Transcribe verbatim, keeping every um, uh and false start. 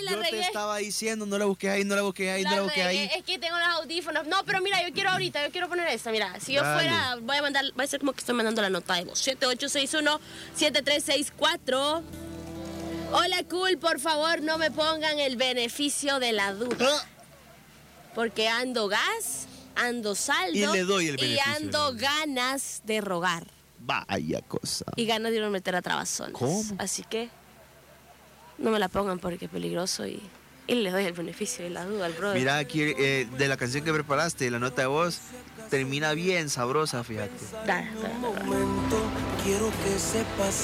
la yo regué. te estaba diciendo, no la busques ahí, no la busques ahí, La no la busques regué, ahí. Es que tengo los audífonos. No, pero mira, yo quiero ahorita, yo quiero poner esta. Mira, si yo Dale. fuera, voy a mandar, va a ser como que estoy mandando la nota de voz. siete ocho seis uno, siete tres seis cuatro. Hola, cool, por favor, no me pongan el beneficio de la duda. Ah. Porque ando gas, ando saldo. Y le doy el y beneficio ando de la duda. ganas de rogar. Vaya cosa. Y ganas de irme a meter a trabazones. ¿Cómo? Así que no me la pongan porque es peligroso y, y le doy el beneficio de la duda al brother. Mira, aquí eh, de la canción que preparaste, la nota de voz, termina bien sabrosa, fíjate. Dale, dale, dale. momento quiero que sepas